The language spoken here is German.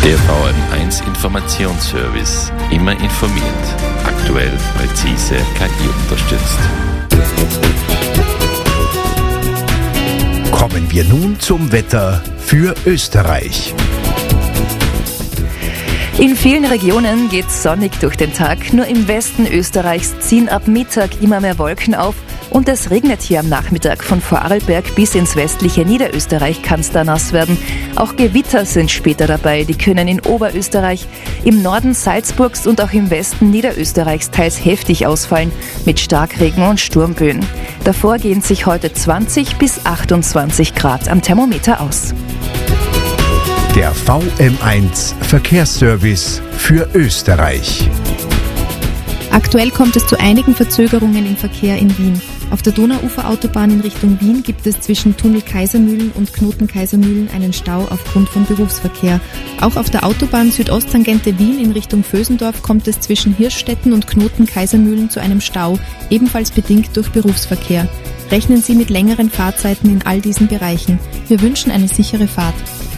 Der VM1 Informationsservice. Immer informiert. Aktuell, präzise, KI-unterstützt. Kommen wir nun zum Wetter für Österreich. In vielen Regionen geht's sonnig durch den Tag. Nur im Westen Österreichs ziehen ab Mittag immer mehr Wolken auf und es regnet hier am Nachmittag. Von Vorarlberg bis ins westliche Niederösterreich kann's da nass werden. Auch Gewitter sind später dabei. Die können in Oberösterreich, im Norden Salzburgs und auch im Westen Niederösterreichs teils heftig ausfallen mit Starkregen und Sturmböen. Davor gehen sich heute 20 bis 28 Grad am Thermometer aus. Der VM1 Verkehrsservice für Österreich. Aktuell kommt es zu einigen Verzögerungen im Verkehr in Wien. Auf der Donauuferautobahn in Richtung Wien gibt es zwischen Tunnel Kaisermühlen und Knoten Kaisermühlen einen Stau aufgrund von Berufsverkehr. Auch auf der Autobahn Südosttangente Wien in Richtung Vösendorf kommt es zwischen Hirschstetten und Knoten Kaisermühlen zu einem Stau, ebenfalls bedingt durch Berufsverkehr. Rechnen Sie mit längeren Fahrzeiten in all diesen Bereichen. Wir wünschen eine sichere Fahrt.